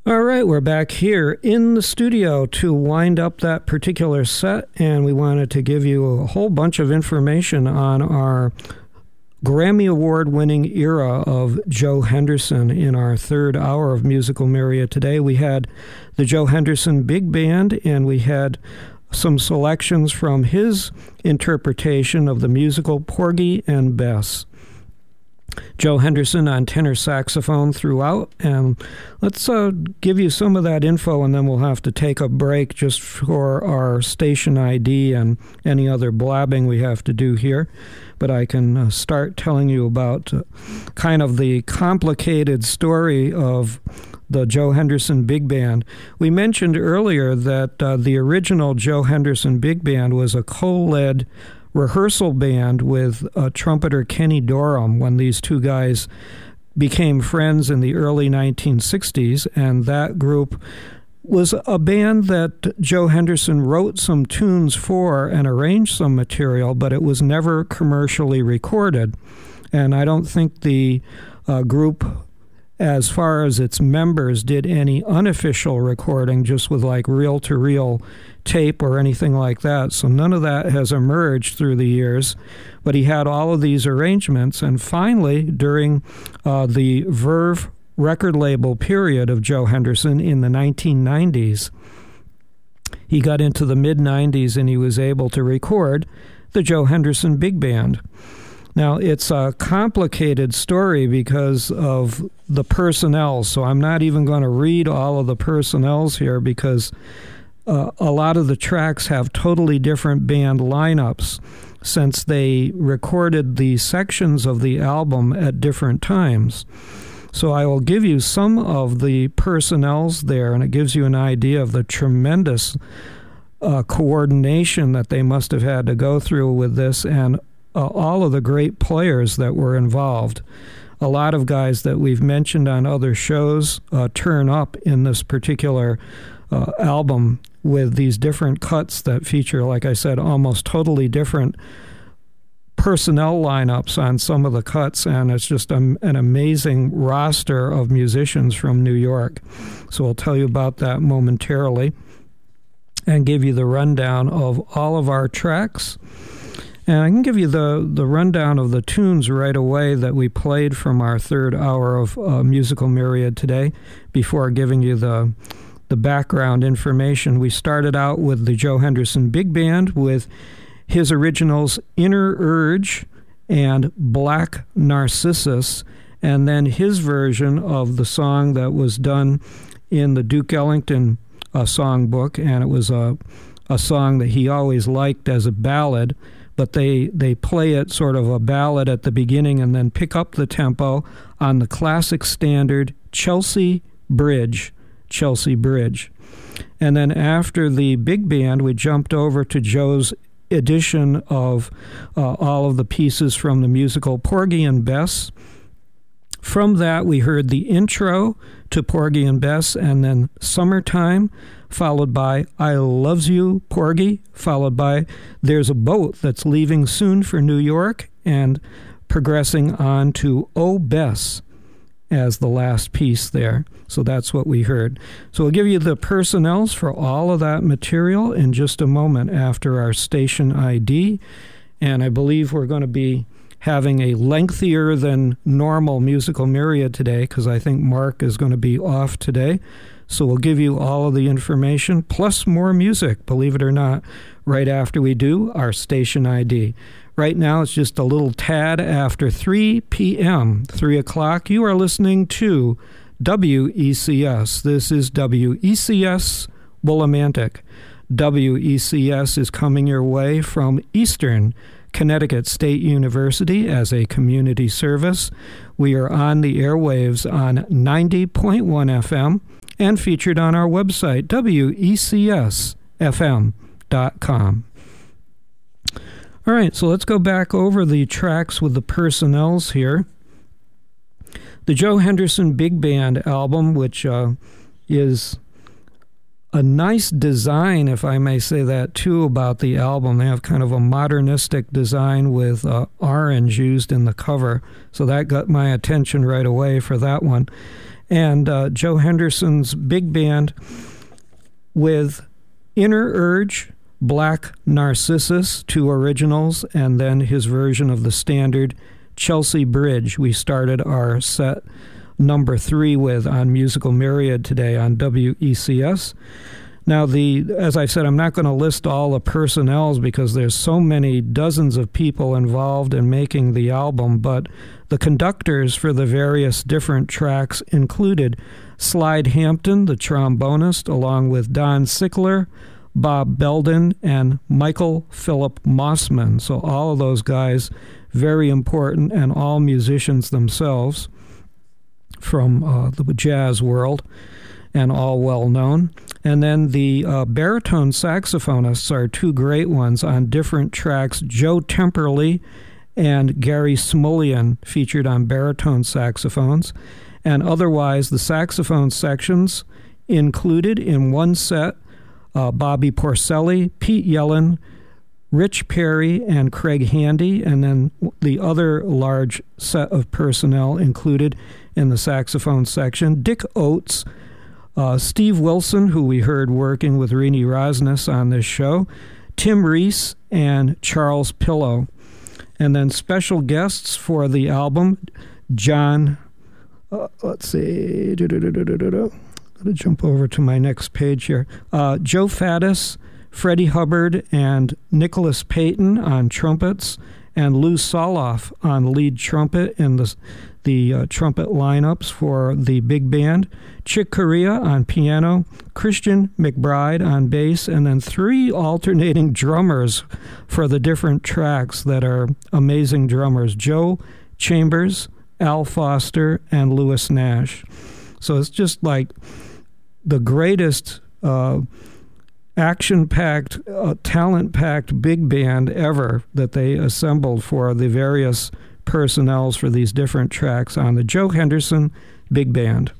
All right, we're back here in the studio to wind up that particular set, and we wanted to give you a whole bunch of information on our Grammy Award-winning era of Joe Henderson. In our third hour of Musical Myriad today, we had the Joe Henderson Big Band, and we had some selections from his interpretation of the musical Porgy and Bess. Joe Henderson on tenor saxophone throughout, and let's give you some of that info, and then we'll have to take a break just for our station ID and any other blabbing we have to do here. But I can start telling you about kind of the complicated story of the Joe Henderson Big Band. We mentioned earlier that the original Joe Henderson Big Band was a co-led rehearsal band with trumpeter Kenny Dorham when these two guys became friends in the early 1960s, and that group was a band that Joe Henderson wrote some tunes for and arranged some material, but it was never commercially recorded. And I don't think the group, as far as its members, did any unofficial recording, just with like reel-to-reel tape or anything like that. So none of that has emerged through the years. But he had all of these arrangements, and finally, during the Verve record label period of Joe Henderson in the 1990s, he got into the mid-90s and he was able to record the Joe Henderson Big Band. Now, it's a complicated story because of the personnel, so I'm not even going to read all of the personnels here because a lot of the tracks have totally different band lineups since they recorded the sections of the album at different times. So I will give you some of the personnels there, and it gives you an idea of the tremendous coordination that they must have had to go through with this, and all of the great players that were involved. A lot of guys that we've mentioned on other shows turn up in this particular album with these different cuts that feature, like I said, almost totally different personnel lineups on some of the cuts, and it's just an amazing roster of musicians from New York. So I'll tell you about that momentarily and give you the rundown of all of our tracks. And I can give you the rundown of the tunes right away that we played from our third hour of Musical Myriad today before giving you the background information. We started out with the Joe Henderson Big Band with his originals Inner Urge and Black Narcissus, and then his version of the song that was done in the Duke Ellington songbook, and it was a song that he always liked as a ballad, but they play it sort of a ballad at the beginning and then pick up the tempo on the classic standard Chelsea Bridge. And then after the big band, we jumped over to Joe's edition of all of the pieces from the musical Porgy and Bess. From that, we heard the intro to Porgy and Bess, and then Summertime, followed by I Loves You, Porgy, followed by There's a Boat That's Leaving Soon for New York, and progressing on to Oh Bess as the last piece there. So that's what we heard. So we'll give you the personnels for all of that material in just a moment after our station ID. And I believe we're going to be having a lengthier than normal Musical Myriad today because I think Mark is going to be off today. So we'll give you all of the information plus more music, believe it or not, right after we do our station ID. Right now, it's just a little tad after 3 p.m., 3 o'clock. You are listening to WECS. This is WECS Willimantic. WECS is coming your way from Eastern Connecticut State University as a community service. We are on the airwaves on 90.1 FM and featured on our website, WECSFM.com. All right, so let's go back over the tracks with the personnels here. The Joe Henderson Big Band album, which is a nice design, if I may say that, too, about the album. They have kind of a modernistic design with orange used in the cover, so that got my attention right away for that one. and Joe Henderson's big band with Inner Urge, Black Narcissus, 2 originals, and then his version of the standard Chelsea Bridge. We started our set number 3 with on Musical Myriad today on WECS. Now, as I said, I'm not going to list all the personnels because there's so many dozens of people involved in making the album, but the conductors for the various different tracks included Slide Hampton, the trombonist, along with Don Sickler, Bob Belden, and Michael Philip Mossman. So all of those guys, very important, and all musicians themselves from the jazz world, and all well known. And then the baritone saxophonists are 2 great ones on different tracks. Joe Temperley and Gary Smulyan featured on baritone saxophones. And otherwise, the saxophone sections included in one set Bobby Porcelli, Pete Yellen, Rich Perry, and Craig Handy. And then the other large set of personnel included in the saxophone section, Dick Oates, Steve Wilson, who we heard working with Rini Rosnes on this show, Tim Reese, and Charles Pillow. And then special guests for the album, John, let's see, I'm going to jump over to my next page here. Joe Faddis, Freddie Hubbard, and Nicholas Payton on trumpets, and Lou Soloff on lead trumpet in the trumpet lineups for the big band. Chick Corea on piano, Christian McBride on bass, and then 3 alternating drummers for the different tracks that are amazing drummers: Joe Chambers, Al Foster, and Lewis Nash. So it's just like the greatest action-packed, talent-packed big band ever that they assembled for the various personnels for these different tracks on the Joe Henderson Big Band.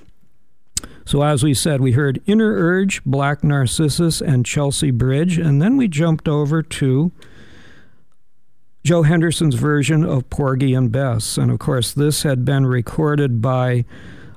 So as we said, we heard Inner Urge, Black Narcissus, and Chelsea Bridge, and then we jumped over to Joe Henderson's version of Porgy and Bess. And of course, this had been recorded by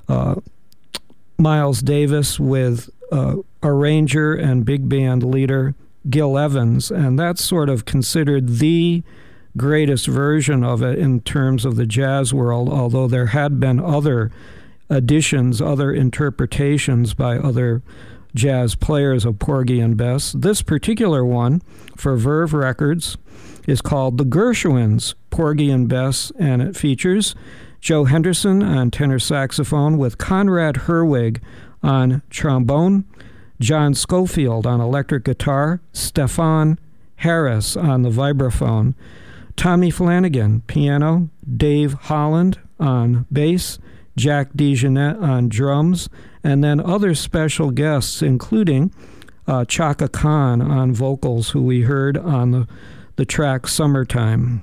Miles Davis with arranger and big band leader Gil Evans, and that's sort of considered the greatest version of it in terms of the jazz world, although there had been other additions, other interpretations by other jazz players of Porgy and Bess. This particular one for Verve Records is called The Gershwins, Porgy and Bess, and it features Joe Henderson on tenor saxophone with Conrad Herwig on trombone, John Schofield on electric guitar, Stefan Harris on the vibraphone, Tommy Flanagan, piano, Dave Holland on bass, Jack DeJohnette on drums, and then other special guests, including Chaka Khan on vocals, who we heard on the track Summertime.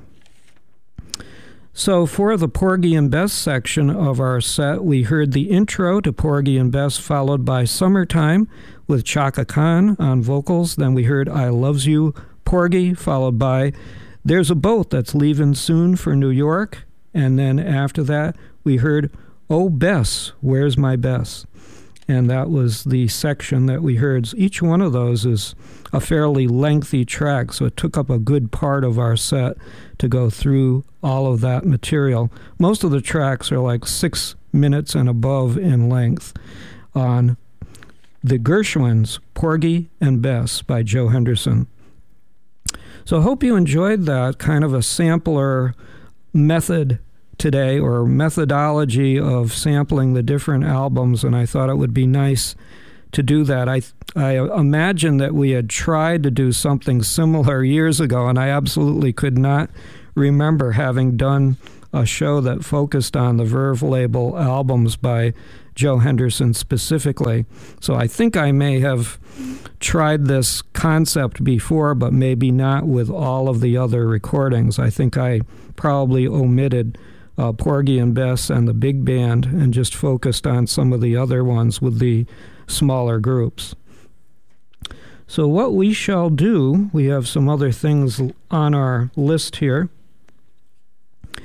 So for the Porgy and Bess section of our set, we heard the intro to Porgy and Bess, followed by Summertime with Chaka Khan on vocals. Then we heard I Loves You, Porgy, followed by There's a Boat That's Leaving Soon for New York. And then after that, we heard Oh Bess, Where's My Bess? And that was the section that we heard. Each one of those is a fairly lengthy track, so it took up a good part of our set to go through all of that material. Most of the tracks are like 6 minutes and above in length on the Gershwins, Porgy and Bess by Joe Henderson. So I hope you enjoyed that kind of a sampler method today, or methodology of sampling the different albums, and I thought it would be nice to do that. I imagine that we had tried to do something similar years ago, and I absolutely could not remember having done a show that focused on the Verve label albums by Joe Henderson specifically. So I think I may have tried this concept before, but maybe not with all of the other recordings. I think I probably omitted Porgy and Bess and the big band and just focused on some of the other ones with the smaller groups. So what we shall do, we have some other things on our list here.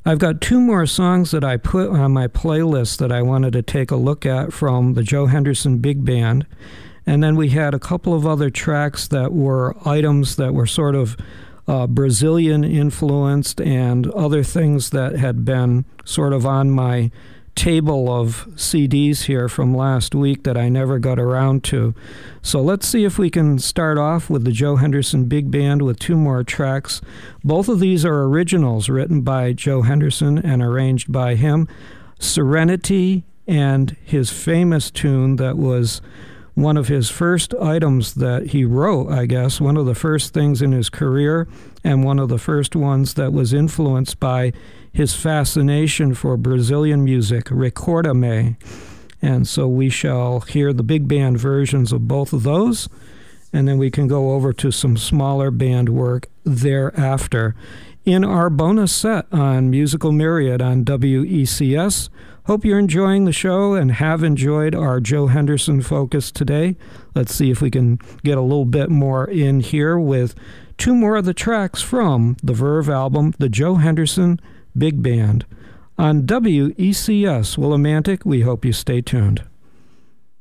I've got two more songs that I put on my playlist that I wanted to take a look at from the Joe Henderson Big Band. And then we had a couple of other tracks that were items that were sort of Brazilian influenced and other things that had been sort of on my table of CDs here from last week that I never got around to. So let's see if we can start off with the Joe Henderson Big Band with two more tracks. Both of these are originals written by Joe Henderson and arranged by him. Serenity and his famous tune that was one of his first items that he wrote, I guess, one of the first things in his career and one of the first ones that was influenced by his fascination for Brazilian music, Recorda-me. And so we shall hear the big band versions of both of those, and then we can go over to some smaller band work thereafter. In our bonus set on Musical Myriad on WECS, hope you're enjoying the show and have enjoyed our Joe Henderson focus today. Let's see if we can get a little bit more in here with two more of the tracks from the Verve album, the Joe Henderson Big Band. On WECS Willimantic, we hope you stay tuned.